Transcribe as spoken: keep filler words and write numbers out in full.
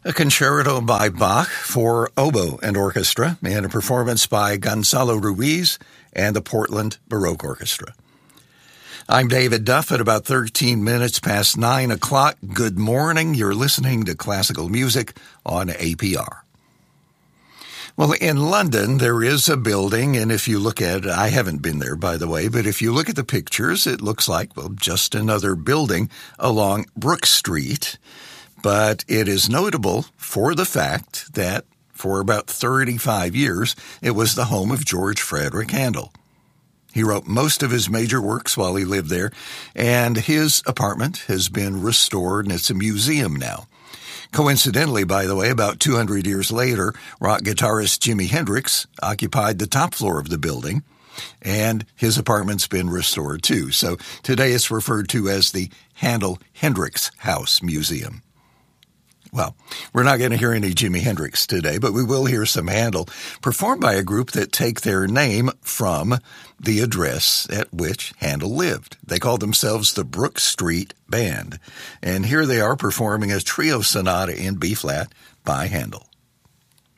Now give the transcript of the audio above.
A concerto by Bach for oboe and orchestra, and a performance by Gonzalo Ruiz and the Portland Baroque Orchestra. I'm David Duff at about thirteen minutes past nine o'clock. Good morning. You're listening to classical music on A P R. Well, in London, there is a building, and if you look at it, I haven't been there, by the way, but if you look at the pictures, it looks like, well, just another building along Brook Street. But it is notable for the fact that for about thirty-five years, it was the home of George Frederick Handel. He wrote most of his major works while he lived there, and his apartment has been restored, and it's a museum now. Coincidentally, by the way, about two hundred years later, rock guitarist Jimi Hendrix occupied the top floor of the building, and his apartment's been restored too. So today it's referred to as the Handel-Hendrix House Museum. Well, we're not going to hear any Jimi Hendrix today, but we will hear some Handel performed by a group that take their name from the address at which Handel lived. They call themselves the Brook Street Band, and here they are performing a trio sonata in B-flat by Handel.